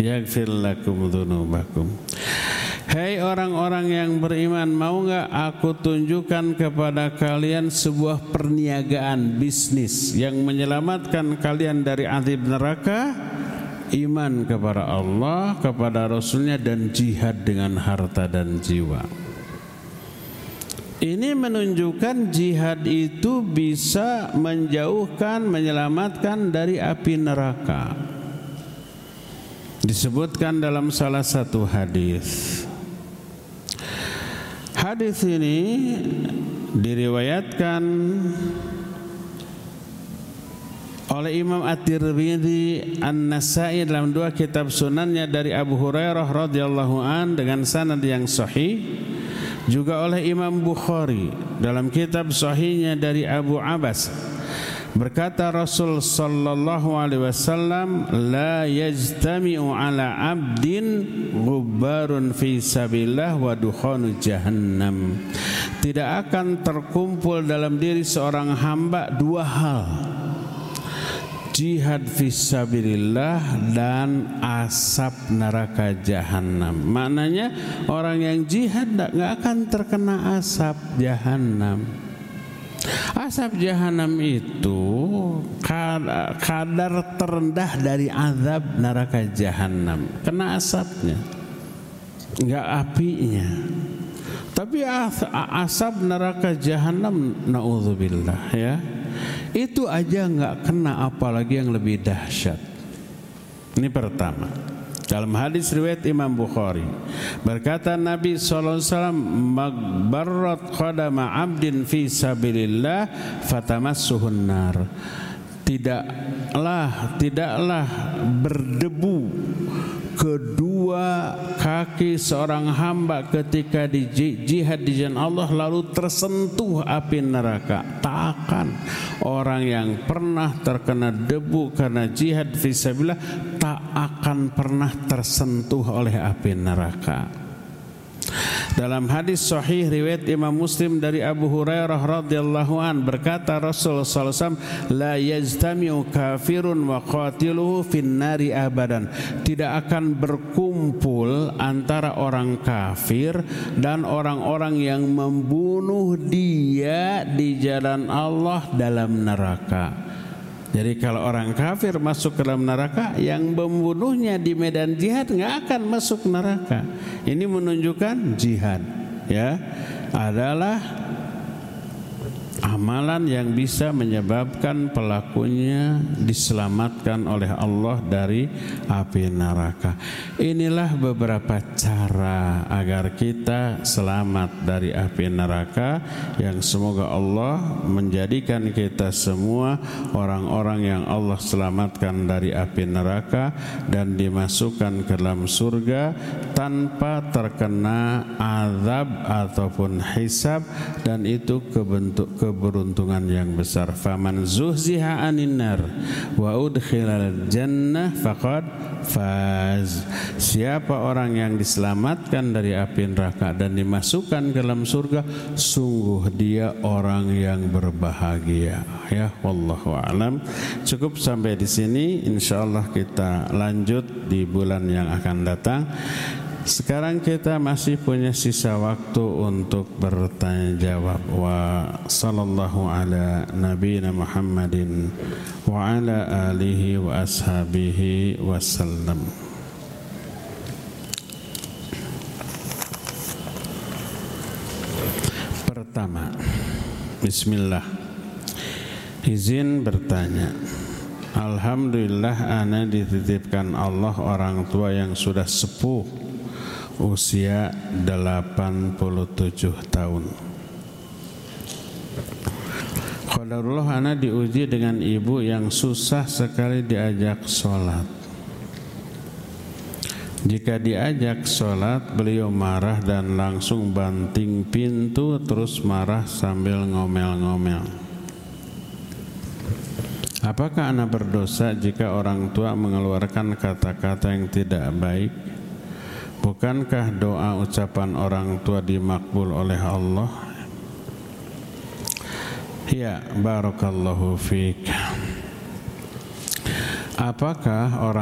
yaghfir lakum dzunubakum. Hai orang-orang yang beriman, mau enggak aku tunjukkan kepada kalian sebuah perniagaan bisnis yang menyelamatkan kalian dari azab neraka? Iman kepada Allah, kepada Rasulnya, dan jihad dengan harta dan jiwa. Ini menunjukkan jihad itu bisa menjauhkan, menyelamatkan dari api neraka. Disebutkan dalam salah satu hadis. Hadis ini diriwayatkan oleh Imam At-Tirmidzi, An-Nasa'i dalam dua kitab sunannya dari Abu Hurairah radhiyallahu an dengan sanad yang sahih, juga oleh Imam Bukhari dalam kitab sahihnya dari Abu Abbas. Berkata Rasul sallallahu alaihi wasallam, la yajtami'u ala 'abdin ghubbarun fi sabilillah wa dukhanu jahannam. Tidak akan terkumpul dalam diri seorang hamba dua hal: jihad fisabilillah dan asap neraka jahanam. Maknanya orang yang jihad enggak akan terkena asap jahanam. Asap jahanam itu kadar terendah dari azab neraka jahanam. Kena asapnya, enggak apinya. Tapi asap neraka jahanam, naudzubillah ya, itu aja enggak kena, apalagi yang lebih dahsyat. Ini pertama. Dalam hadis riwayat Imam Bukhari, berkata Nabi sallallahu alaihi wasallam, magbarrat qadama 'abdin fi sabilillah fatamassuhun nar. Tidaklah berdebu kedua kaki seorang hamba ketika di jihad di jalan Allah lalu tersentuh api neraka. Tak akan. Orang yang pernah terkena debu karena jihad fisabilillah tak akan pernah tersentuh oleh api neraka. Dalam hadis sahih riwayat Imam Muslim dari Abu Hurairah radhiyallahu an, berkata Rasul sallallahu alaihi wasallam, la yajtami'u kafirun wa qatiluhu finnari abadan. Tidak akan berkumpul antara orang kafir dan orang-orang yang membunuh dia di jalan Allah dalam neraka. Jadi kalau orang kafir masuk ke dalam neraka, yang membunuhnya di medan jihad nggak akan masuk neraka. Ini menunjukkan jihad ya adalah amalan yang bisa menyebabkan pelakunya diselamatkan oleh Allah dari api neraka. Inilah beberapa cara agar kita selamat dari api neraka, yang semoga Allah menjadikan kita semua orang-orang yang Allah selamatkan dari api neraka dan dimasukkan ke dalam surga tanpa terkena azab ataupun hisab, dan itu keberuntungan yang besar. Faman zuhziha 'anil nar wa udkhilal jannah faqad faz. Siapa orang yang diselamatkan dari api neraka dan dimasukkan ke dalam surga, sungguh dia orang yang berbahagia. Ya, wallahu a'lam. Cukup sampai di sini. Insyaallah kita lanjut di bulan yang akan datang. Sekarang kita masih punya sisa waktu untuk bertanya jawab. Wa sallallahu ala nabiyina Muhammadin wa ala alihi wa ashabihi wasallam. Pertama, bismillah. Izin bertanya. Alhamdulillah ana dititipkan Allah orang tua yang sudah sepuh, usia 87 tahun. Qadarullah ana diuji dengan ibu yang susah sekali diajak sholat. Jika diajak sholat, beliau marah dan langsung banting pintu, terus marah sambil ngomel-ngomel. Apakah ana berdosa jika orang tua mengeluarkan kata-kata yang tidak baik? Bukankah doa ucapan orang tua dimakbul oleh Allah? Ya, barakallahu fiik. Apakah orang